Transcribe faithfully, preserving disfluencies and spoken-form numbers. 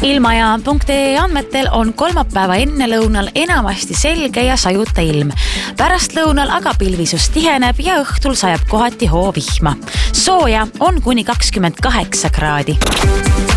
ilmajaam.ee andmetel on kolmapäeva ennelõunal enamasti selge ja sajuta ilm. Pärast lõunal aga pilvisus tiheneb ja õhtul sajab kohati hoovihma. Sooja on kuni kakskümmend kaheksa kraadi.